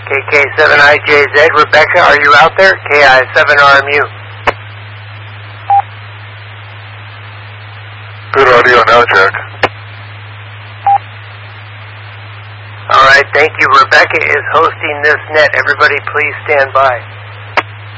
KK7IJZ. Rebecca, are you out there? KI7RMU. Good audio now, Jack. All right, thank you. Rebecca is hosting this net. Everybody please stand by.